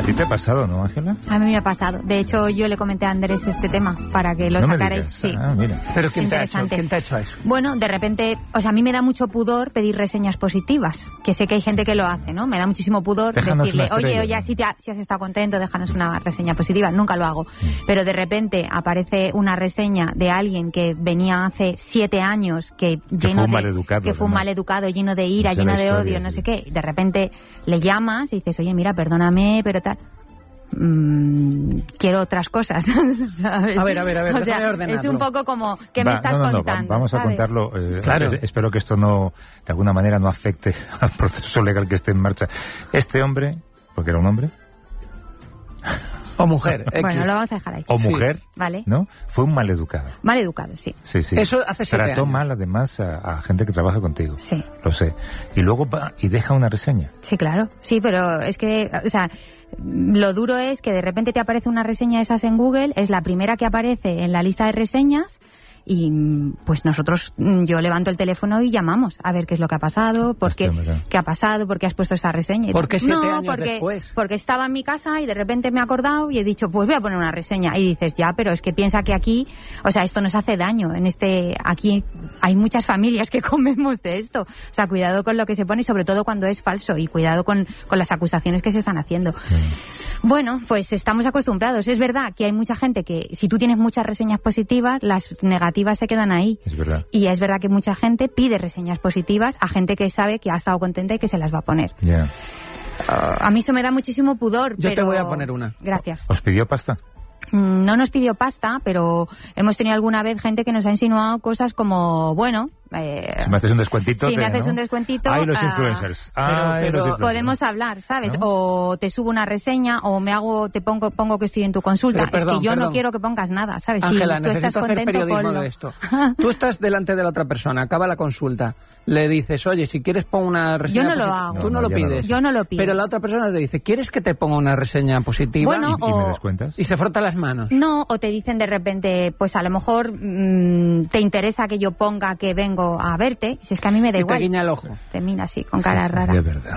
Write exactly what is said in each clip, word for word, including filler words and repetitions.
ti te ha pasado, ¿no, Ángela? A mí me ha pasado. De hecho, yo le comenté a Andrés este tema para que lo no sacarais. Me digas. Sí. Ah, mira. ¿Pero quién te, ha hecho, quién te ha hecho eso? Bueno, de repente, o sea, a mí me da mucho pudor pedir reseñas positivas, que sé que hay gente que lo hace, ¿no? Me da muchísimo pudor déjanos decirle, estrella, oye, oye, ¿no? si, te ha, si has estado contento, déjanos una reseña positiva. Nunca lo hago. Mm. Pero de repente aparece una reseña de alguien que venía hace siete años, que, que lleno fue un de, maleducado, que fue un ¿no? maleducado, lleno de ira, no sé lleno de historia, odio, sí. no sé qué. De repente le llamas y dices, oye, mira, perdóname, pero tal. Mm, quiero otras cosas, ¿sabes? A ver, a ver, a ver, o sea, es un poco como, ¿qué Va, me estás no, no, no, contando? Vamos ¿sabes? a contarlo. Eh, claro. eh, espero que esto no, de alguna manera, no afecte al proceso legal que esté en marcha. Este hombre, porque era un hombre... O mujer. Bueno, lo vamos a dejar ahí. O mujer, sí, ¿vale? ¿no? Fue un maleducado. Maleducado, sí. Sí, sí. Eso hace siete Trató años. mal, además, a, a gente que trabaja contigo. Sí. Lo sé. Y luego va y deja una reseña. Sí, claro. Sí, pero es que, o sea, lo duro es que de repente te aparece una reseña de esas en Google, es la primera que aparece en la lista de reseñas. Y pues nosotros, yo levanto el teléfono y llamamos a ver qué es lo que ha pasado, por qué, qué ha pasado, por qué has puesto esa reseña. Y ¿Por qué siete no, años porque, después? porque estaba en mi casa y de repente me he acordado y he dicho, pues voy a poner una reseña. Y dices, ya, pero es que piensa que aquí, o sea, esto nos hace daño. En este, aquí hay muchas familias que comemos de esto. O sea, cuidado con lo que se pone y sobre todo cuando es falso y cuidado con, con las acusaciones que se están haciendo. Mm. Bueno, pues estamos acostumbrados. Es verdad que hay mucha gente que, si tú tienes muchas reseñas positivas, las negativas se quedan ahí. Es verdad. Y es verdad que mucha gente pide reseñas positivas a gente que sabe que ha estado contenta y que se las va a poner. Yeah. Uh, a mí eso me da muchísimo pudor. Yo pero... te voy a poner una. Gracias. ¿Os pidió pasta? No nos pidió pasta, pero hemos tenido alguna vez gente que nos ha insinuado cosas como, bueno... Eh, si me haces un descuentito... Si te, me haces ¿no? un descuentito... Ay, los uh, influencers. Pero, Ay, pero los influencers. Podemos hablar, ¿sabes? ¿No? O te subo una reseña o me hago, te pongo pongo que estoy en tu consulta. Pero, perdón, es que yo perdón. no quiero que pongas nada, ¿sabes? Ángela, si tú estás necesito hacer contento, periodismo ponlo. de esto. Tú estás delante de la otra persona, acaba la consulta, le dices, oye, si quieres pon una reseña Yo no lo positiva. hago. Tú no, No, lo no, yo no pides. lo- Yo no lo pido. Pero la otra persona te dice, ¿quieres que te ponga una reseña positiva? Bueno, ¿Y, y me o- descuentas? Y se frota las manos. No, o te dicen de repente, pues a lo mejor mmm, te interesa que yo ponga que vengo a verte, si es que a mí me da Y igual. te guiña el ojo. Te mira así, con cara rara. De verdad.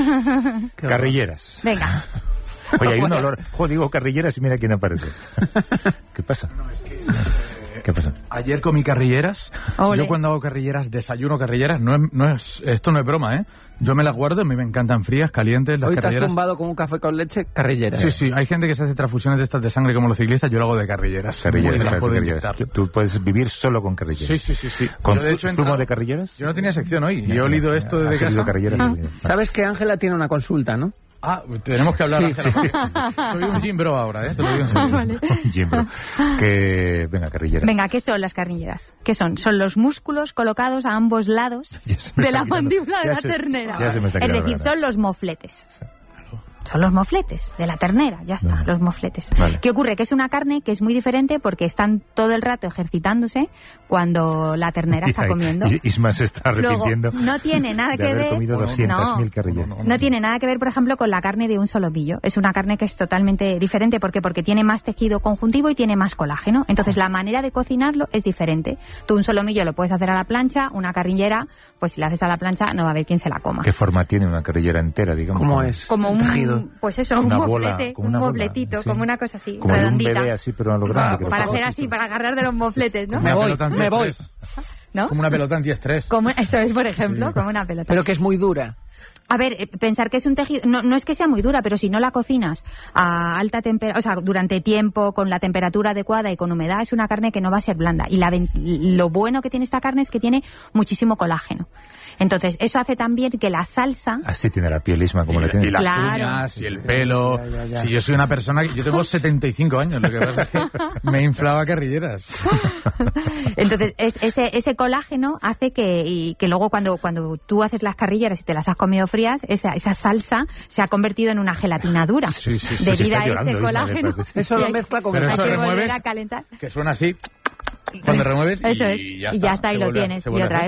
Carrilleras. Venga. Oye, hay un olor... Jo, digo carrilleras y mira quién aparece. ¿Qué pasa? No, es que, ¿Qué pasa? ayer comí carrilleras. Ole. Yo cuando hago carrilleras, desayuno carrilleras. No es, no es, esto no es broma, ¿eh? Yo me las guardo, a mí me encantan frías, calientes, las Hoy te has carrilleras. tumbado con un café con leche, carrillera. Sí, sí, hay gente que se hace transfusiones de estas de sangre como los ciclistas, yo lo hago de carrilleras. Carrilleras, Muy bien, las puedo carrilleras. inyectar. Tú puedes vivir solo con carrilleras. Sí, sí, sí, sí. ¿Con Yo, de zu- hecho, he zumo entrado- de carrilleras? Yo no tenía sección hoy y Ya, he olido ya, esto ya. desde Has olido casa. carrilleras, Ah. sí, sí. Sabes que Ángela tiene una consulta, ¿no? Ah, tenemos que hablar. Sí, Ángela. Soy un gym bro ahora, ¿eh? Te lo digo en serio. Vale. Jim, bro. Que... Venga, carrilleras. Venga, ¿qué son las carrilleras? ¿Qué son? Son los músculos colocados a ambos lados Ya se me de está la quedando- mandíbula de ya la se- ternera. ya se me está Es quedando decir, rara. son los mofletes. Son los mofletes de la ternera, ya está, No. los mofletes. Vale. ¿Qué ocurre? Que es una carne que es muy diferente porque están todo el rato ejercitándose cuando la ternera está Y- comiendo. y- Isma se está Luego, arrepintiendo. no tiene nada de que haber ver. comido doscientas mil carrilleras. No tiene nada que ver, por ejemplo, con la carne de un solomillo. Es una carne que es totalmente diferente. ¿Por qué? Porque tiene más tejido conjuntivo y tiene más colágeno. Entonces, la manera de cocinarlo es diferente. Tú un solomillo lo puedes hacer a la plancha, una carrillera, pues si la haces a la plancha no va a haber quien se la coma. ¿Qué forma tiene una carrillera entera, digamos? ¿Cómo Como- es? Como el un, tejido. pues eso, Una un bola, moflete, como un una bola, mofletito, sí. como una cosa así, Como de un redondita. bebé así, pero a lo grande. Ah, que lo Para coges. hacer así, para agarrar de los mofletes, ¿no? Me Una voy, pelota me voy. antiestrés. ¿No? Como una pelota antiestrés. Como, eso es, por ejemplo, como una pelota. Pero que es muy dura. A ver, eh, pensar que es un tejido, no, no es que sea muy dura, pero si no la cocinas a alta temperatura, o sea, durante tiempo, con la temperatura adecuada y con humedad, es una carne que no va a ser blanda. Y la, ven- lo bueno que tiene esta carne es que tiene muchísimo colágeno. Entonces, eso hace también que la salsa... Así tiene la piel, Isma, como y, la tiene. y las Claro. uñas, y el pelo. Ya, ya, ya. Si yo soy una persona que... Yo tengo setenta y cinco años, lo que pasa es que me inflaba carrilleras. Entonces, es- ese, ese colágeno hace que, y que luego cuando, cuando tú haces las carrilleras y te las has comido frías, esa, esa salsa se ha convertido en una gelatina dura. Sí, sí, sí. Debido Se está a llorando, ese Isma, colágeno. me parece. Eso Y lo hay- mezcla con... Pero Hay eso que remueves, volver a calentar. que suena así, cuando remueves Eso y es. ya Y ya está, y se lo vuelve a- tienes. se Y vuelve a otra hacer.